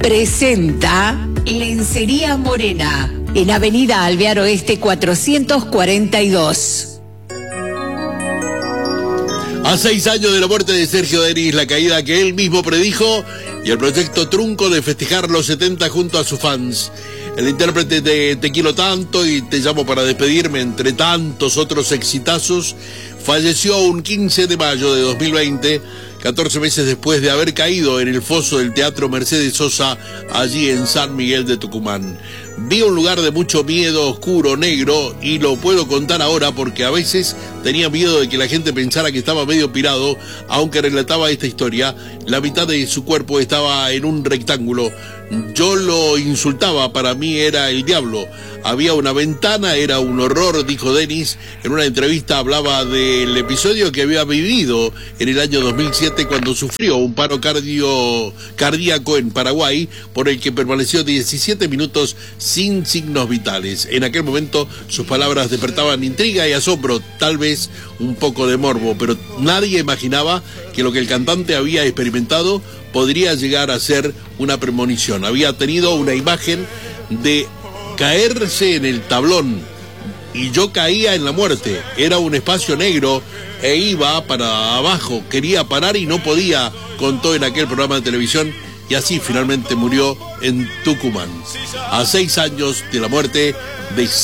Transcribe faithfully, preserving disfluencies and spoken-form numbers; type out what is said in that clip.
presenta Lencería Morena, en Avenida Alvear Oeste cuatrocientos cuarenta y dos. A seis años de la muerte de Sergio Denis, la caída que él mismo predijo y el proyecto trunco de festejar los setenta junto a sus fans. El intérprete de Te quiero tanto y Te llamo para despedirme, entre tantos otros exitazos, falleció un quince de mayo de dos mil veinte, catorce meses después de haber caído en el foso del Teatro Mercedes Sosa, allí en San Miguel de Tucumán. Vi un lugar de mucho miedo, oscuro, negro, y lo puedo contar ahora porque a veces tenía miedo de que la gente pensara que estaba medio pirado, aunque relataba esta historia. La mitad de su cuerpo estaba en un rectángulo. Yo lo insultaba, para mí era el diablo. Había una ventana, era un horror, dijo Denis. En una entrevista hablaba del episodio que había vivido en el año dos mil siete cuando sufrió un paro cardio, cardíaco en Paraguay, por el que permaneció diecisiete minutos sin signos vitales. En aquel momento sus palabras despertaban intriga y asombro, tal vez un poco de morbo, pero nadie imaginaba que lo que el cantante había experimentado podría llegar a ser una premonición. Había tenido una imagen de caerse en el tablón y yo caía en la muerte. Era un espacio negro e iba para abajo, quería parar y no podía, contó en aquel programa de televisión, y así finalmente murió en Tucumán, a seis años de la muerte de